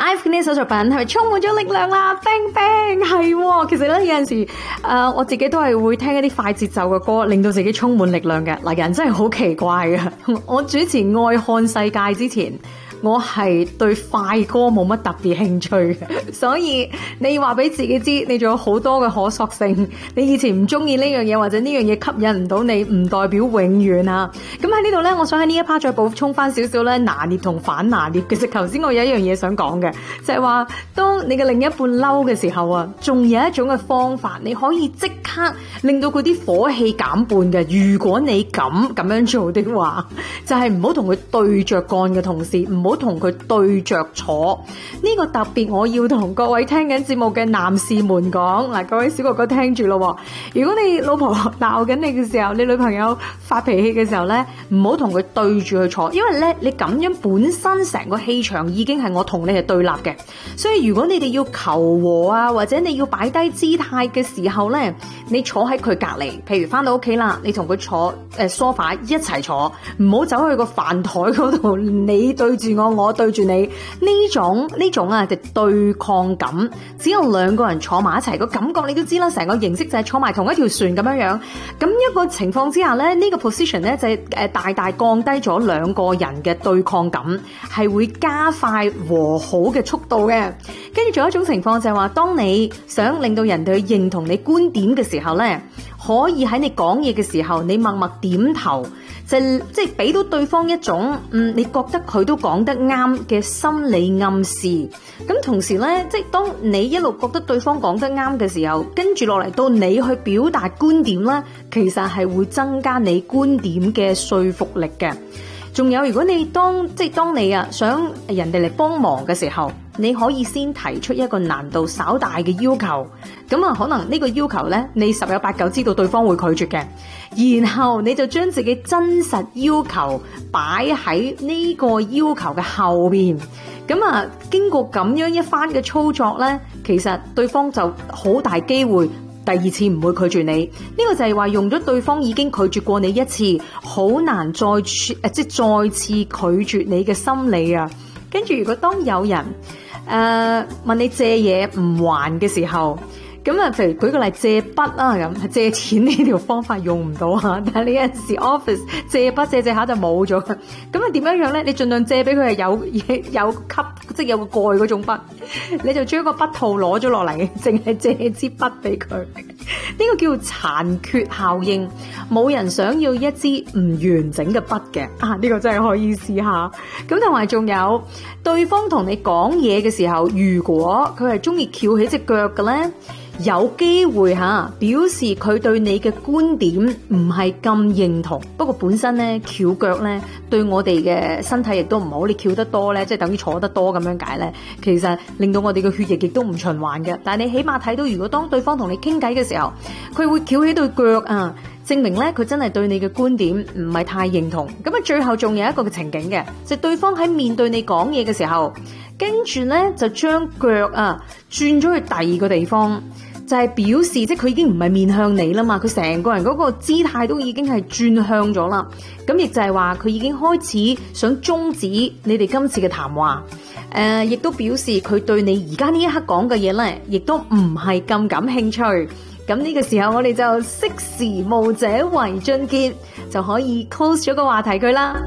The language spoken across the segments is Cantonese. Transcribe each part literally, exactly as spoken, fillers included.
Ive 呢首作品係咪充滿咗力量啦？冰冰係，其實咧有陣時誒、呃，我自己都係會聽一啲快節奏嘅歌，令到自己充滿力量嘅。嗱，人真係好奇怪嘅。我主持《愛看世界》之前，我係對快歌冇乜特別興趣嘅，所以你話俾自己知，你仲有好多嘅可塑性。你以前唔中意呢樣嘢，或者呢樣嘢吸引唔到你，唔代表永遠啊。咁喺呢度呢，我想喺呢一 part 再補充翻少少咧，拿捏同反拿捏。其實頭先我有一樣嘢想講嘅，就係話當你嘅另一半嬲嘅時候啊，仲有一種嘅方法，你可以即刻令到佢啲火氣減半嘅。如果你敢咁樣做的話，就係唔好同佢對着幹嘅同事，唔好同佢對着坐。呢、這個特別我要同各位聽緊節目嘅男士們講，嗱，各位小哥哥聽住咯。如果你老婆鬧緊你嘅時候，你女朋友發脾氣嘅時候咧，唔好同佢對住去坐，因為咧你咁樣本身成個氣場已經係我同你係對立嘅。所以如果你哋要求和啊，或者你要擺低姿態嘅時候咧，你坐喺佢隔籬，譬如翻到屋企啦，你同佢坐誒梳化一齊坐，唔好走去個飯台嗰度，你對住我，我對住你，呢種呢種啊就對抗感。只有兩個人坐埋一齊，個感覺你都知啦，成個形式就係坐埋同一條船咁樣樣。咁一個情況之下咧，呢個 position 咧就係誒大大降低咗兩個人嘅對抗感，係會加快和好嘅速度嘅。跟住仲有一種情況就係話，當你想令到人哋去認同你觀點嘅時候咧，可以喺你講嘢嘅時候，你默默點頭，就即係俾到對方一種嗯，你覺得佢都講得啱嘅心理暗示。咁同時咧，即係當你一路覺得對方講得啱嘅時候，跟住落嚟到你去表達觀點咧，其實係會增加你觀點嘅說服力嘅。仲有，如果你當即係當你啊想人哋嚟幫忙嘅時候，你可以先提出一個難度稍大嘅要求，咁啊可能呢個要求呢，你十有八九知道對方會拒絕嘅，然後你就將自己真實要求擺喺呢個要求嘅後邊，咁啊經過咁樣一番嘅操作呢，其實對方就好大機會第二次唔會拒絕你。呢個就係話用咗對方已經拒絕過你一次，好難再誒即係再次拒絕你嘅心理啊。跟住如果當有人誒、呃、問你借嘢唔還嘅時候，咁啊，譬如舉個例借筆啊，咁借錢呢條方法用唔到啊，但係你有陣時 office 借筆借借下就冇咗，咁啊點樣樣咧？你盡量借俾佢係有有吸，即係有個蓋嗰種筆，你就將個筆套攞咗落嚟，淨係借支筆俾佢。呢個叫殘缺效應，冇人想要一支唔完整嘅筆嘅啊！呢個真係可以試下。咁同埋仲有，對方同你講嘢嘅時候，如果佢係中意翹起隻腳嘅咧，有機會吓表示佢對你嘅觀點唔係咁認同。不過本身咧翹腳咧對我哋嘅身體亦都唔好，你翹得多咧，即係等於坐得多咁樣解咧，其實令到我哋嘅血液亦都唔循環嘅。但係你起碼睇到，如果當對方同你傾偈嘅時候，佢會翹起對腳啊，證明咧佢真係對你嘅觀點唔係太認同。咁啊，最後仲有一個嘅情景嘅，就係對方喺面對你講嘢嘅時候，跟住咧就將腳啊轉咗去第二個地方。就係表示，即係佢已經唔係面向你啦嘛，佢成個人嗰個姿態都已經係轉向咗啦。咁亦就係話，佢已經開始想終止你哋今次嘅談話。誒、呃，亦都表示佢對你而家呢一刻講嘅嘢咧，亦都唔係咁感興趣。咁呢個時候，我哋就識時務者為俊傑，就可以 close 咗個話題佢啦。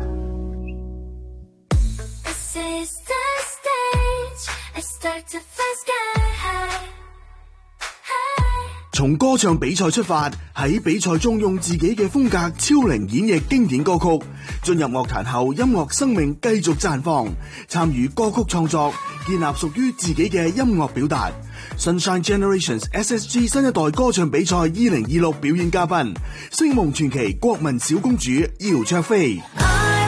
從歌唱比賽出發，喺比賽中用自己嘅風格超齡演繹經典歌曲，進入樂壇後音樂生命繼續綻放，參與歌曲創作，建立屬於自己嘅音樂表達。Sunshine Generations S S G 新一代歌唱比賽二零二六表演嘉賓，星夢傳奇國民小公主姚焯菲。